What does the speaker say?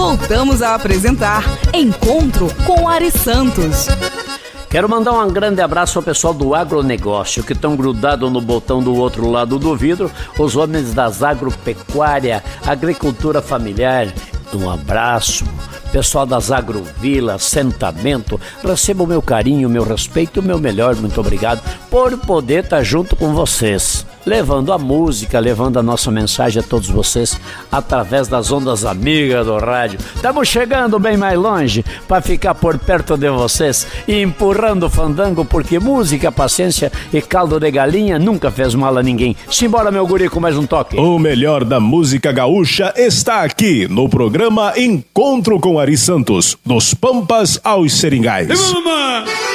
voltamos a apresentar Encontro com Ari Santos. Quero mandar um grande abraço ao pessoal do agronegócio, que estão grudados no botão do outro lado do vidro, os homens das agropecuária, agricultura familiar. Um abraço. Pessoal das Agrovila, assentamento, receba o meu carinho, o meu respeito, o meu melhor, muito obrigado por poder estar junto com vocês, levando a música, levando a nossa mensagem a todos vocês através das ondas amigas do rádio. Estamos chegando bem mais longe para ficar por perto de vocês e empurrando o fandango, porque música, paciência e caldo de galinha nunca fez mal a ninguém. Simbora, meu guri, com mais um toque. O melhor da música gaúcha está aqui no programa Encontro com Ari Santos, dos Pampas aos Seringais.